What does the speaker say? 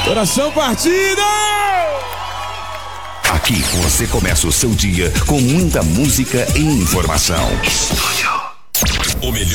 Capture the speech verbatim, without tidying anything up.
Coração partido! Aqui você começa o seu dia com muita música e informação. O melhor